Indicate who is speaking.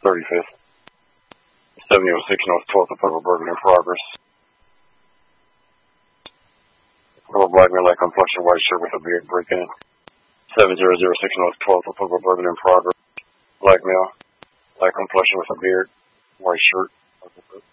Speaker 1: 35th. 7006 North 12th, purple burgundy in progress. Purple black male, light complexion, white shirt with a beard, break in. 7006 North 12th, purple burgundy in progress. Black male, light complexion with a beard, white shirt.